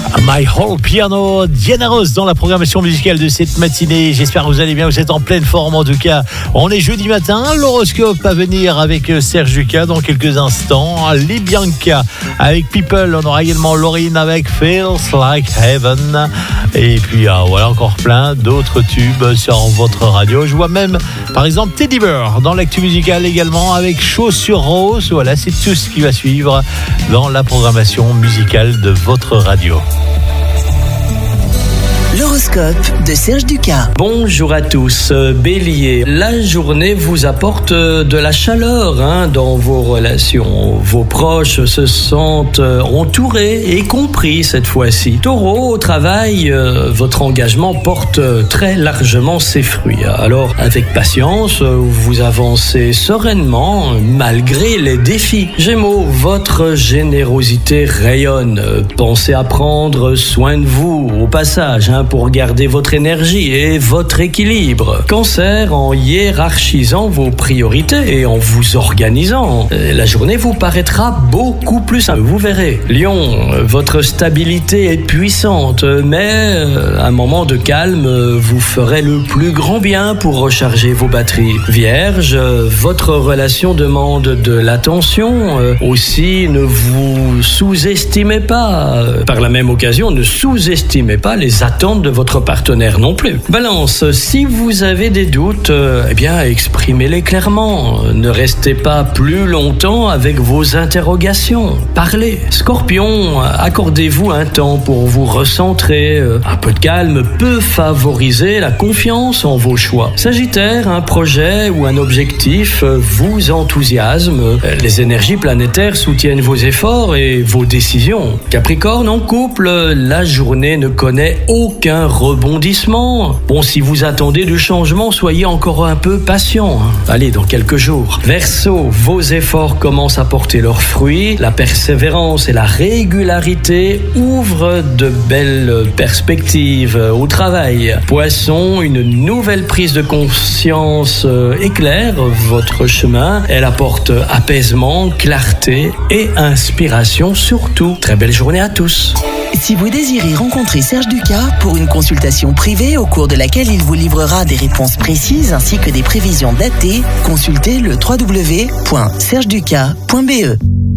My Whole Piano, Diana Ross dans la programmation musicale de cette matinée. J'espère que vous allez bien, vous êtes en pleine forme en tout cas. On est jeudi matin, l'horoscope à venir avec Serge Ducas dans quelques instants. Libianca avec People, on aura également Laurine avec Feels Like Heaven. Et puis voilà encore plein d'autres tubes sur votre radio. Je vois même par exemple Teddy Bear dans l'actu musicale également avec Chaussures Rose. Voilà, c'est tout ce qui va suivre dans la programmation musicale de votre radio. L'horoscope de Serge Ducas. Bonjour à tous, Bélier. La journée vous apporte de la chaleur dans vos relations. Vos proches se sentent entourés et compris cette fois-ci. Taureau, au travail, votre engagement porte très largement ses fruits. Alors, avec patience, vous avancez sereinement malgré les défis. Gémeaux, votre générosité rayonne. Pensez à prendre soin de vous au passage pour garder votre énergie et votre équilibre. Cancer, en hiérarchisant vos priorités et en vous organisant, la journée vous paraîtra beaucoup plus simple. Vous verrez. Lion, votre stabilité est puissante, mais un moment de calme vous ferait le plus grand bien pour recharger vos batteries. Vierge, votre relation demande de l'attention. Aussi, ne vous sous-estimez pas. Par la même occasion, ne sous-estimez pas les attentes de votre partenaire non plus. Balance, si vous avez des doutes, exprimez-les clairement. Ne restez pas plus longtemps avec vos interrogations. Parlez. Scorpion, accordez-vous un temps pour vous recentrer. Un peu de calme peut favoriser la confiance en vos choix. Sagittaire, un projet ou un objectif vous enthousiasme. Les énergies planétaires soutiennent vos efforts et vos décisions. Capricorne, en couple, la journée ne connaît aucun rebondissement. Bon, si vous attendez du changement, soyez encore un peu patient. Allez, dans quelques jours. Verseau, vos efforts commencent à porter leurs fruits. La persévérance et la régularité ouvrent de belles perspectives au travail. Poisson, une nouvelle prise de conscience éclaire votre chemin. Elle apporte apaisement, clarté et inspiration surtout. Très belle journée à tous. Si vous désirez rencontrer Serge Ducas pour une consultation privée au cours de laquelle il vous livrera des réponses précises ainsi que des prévisions datées, consultez le www.sergeducas.be.